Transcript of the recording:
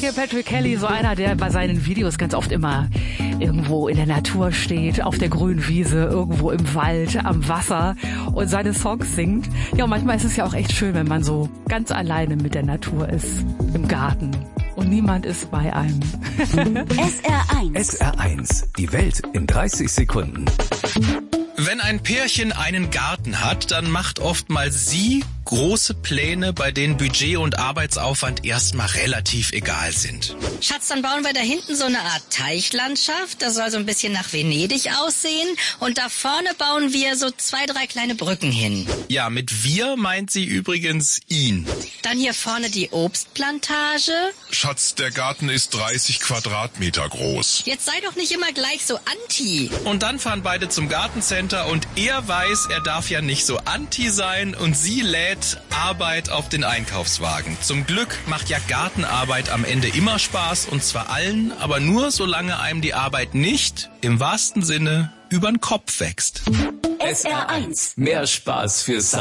hier Patrick Kelly, so einer, der bei seinen Videos ganz oft immer irgendwo in der Natur steht, auf der grünen Wiese, irgendwo im Wald, am Wasser und seine Songs singt. Ja, und manchmal ist es ja auch echt schön, wenn man so ganz alleine mit der Natur ist, im Garten. Und niemand ist bei einem. SR1. SR1, die Welt in 30 Sekunden. Wenn ein Pärchen einen Garten hat, dann macht oftmals sie große Pläne, bei denen Budget und Arbeitsaufwand erstmal relativ egal sind. Schatz, dann bauen wir da hinten so eine Art Teichlandschaft. Das soll so ein bisschen nach Venedig aussehen. Und da vorne bauen wir so 2, 3 kleine Brücken hin. Ja, mit wir meint sie übrigens ihn. Dann hier vorne die Obstplantage. Schatz, der Garten ist 30 Quadratmeter groß. Jetzt sei doch nicht immer gleich so anti. Und dann fahren beide zum Gartencenter und er weiß, er darf ja nicht so anti sein und sie lädt Arbeit auf den Einkaufswagen. Zum Glück macht ja Gartenarbeit am Ende immer Spaß und zwar allen, aber nur solange einem die Arbeit nicht, im wahrsten Sinne, übern Kopf wächst. SR1, mehr Spaß fürs